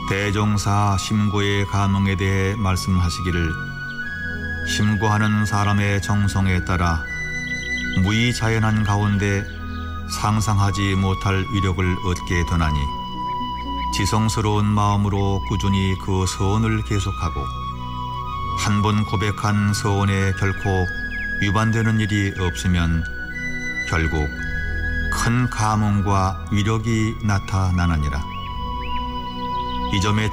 대종사 심고의 감흥에 대해 말씀하시기를 심고하는 사람의 정성에 따라 무의자연한 가운데 상상하지 못할 위력을 얻게 되나니 지성스러운 마음으로 꾸준히 그 서원을 계속하고 한 번 고백한 서원에 결코 위반되는 일이 없으면 결국 큰 감흥과 위력이 나타나느니라. 이 점에